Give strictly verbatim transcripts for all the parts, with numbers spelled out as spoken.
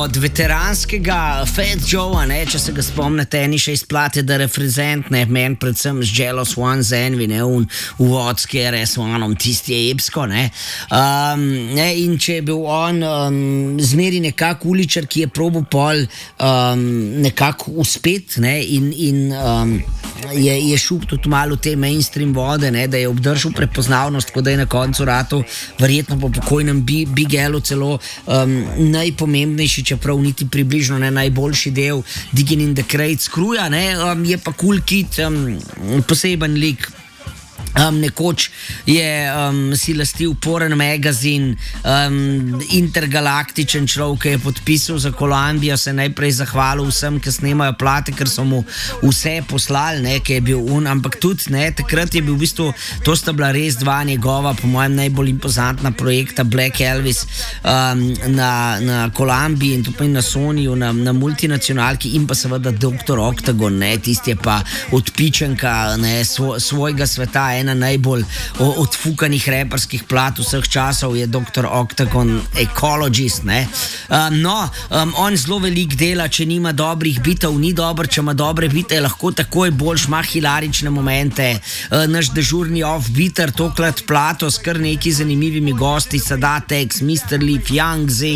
od veteranskega Fat Joe, ne, če se ga spomnite, ni še izplate, da reprezent, ne, men predvsem z Jealous One z Envy, ne, un uvod s K R S One-om, tisti je epsko, ne. Um, ne, in če je bil on um, zmeri nekako uličar, ki je probil pol um, nekako uspet, ne, in, in um, je, je šup tudi malo te mainstream vode, ne, da je obdržal prepoznavnost, tako da je na koncu ratu verjetno po pokojnem Big L-u celo um, najpomembnejši, čeprav niti približno ne najboljši del Digging in the Crates Kruja, ne, um, je pa cool kid, um, poseben lik. Um, nekoč je um, si lastil Porn magazin, um, intergalaktičen človek, ki je podpisal za Kolumbijo, se najprej zahvalil vsem, ki snemajo plate, ker so mu vse poslali, ne, ki je bil un, ampak tudi, ne, takrat je bil v bistvu, to sta bila res dva njegova, po mojem najbolj impozantna projekta, Black Elvis um, na, na Kolumbiji in tudi na Sonyju, na, na multinacionalki in pa seveda doktor Octagon, ne, tisti je pa odpičenka, ne, svo, svojega sveta, ena najbolj odfukanih reperskih plat vseh časov je doktor Octagon Ecologist, ne. Um, no, um, on zelo velik dela, če nima dobrih bitev, ni dober, če ima dobre bite, lahko takoj boljš, ima hilarične momente. Uh, naš dežurni off-beater, tokrat plato s kar neki zanimivimi gosti, Sadatex, mister Leaf, Young Z,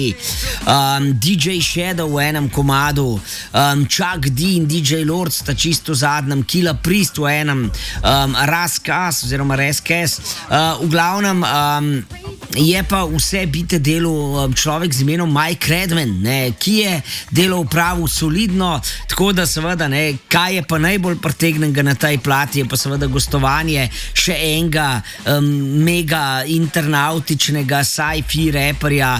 um, D J Shadow v enem komadu, um, Chuck D in D J Lord sta čisto zadnjem, Killa Priest v enem, um, Raska oziroma Reskes. Uh, v glavnem um, je pa vse bite delal človek z imenom Mike Redman, ne, ki je delal prav solidno, tako da seveda, ne, kaj je pa najbolj pritegnenega na tej plati, je pa seveda gostovanje še enega um, mega internautičnega sci-fi reperja,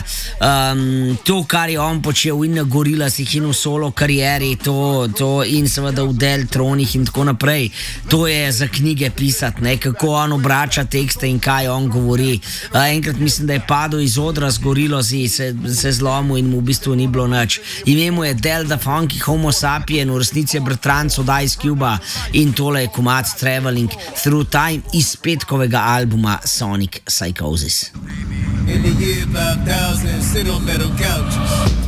um, to, kar je on počel in na Gorillazih in v solo karieri, to, to in seveda v Deltronih in tako naprej, to je za knjige pisati, ne, kako on obrača tekste in kaj on govori. Uh, enkrat mislim, da je padel iz odra z Gorillazi, se, se zlomil in mu v bistvu ni bilo nič. Ime mu je Del da Funky Homo Sapien, v resnici je bratranec od Ice Cuba in tole je komad Traveling Through Time iz petkovega albuma Sonic Psychosis. In the year five thousand, sit on metal couches.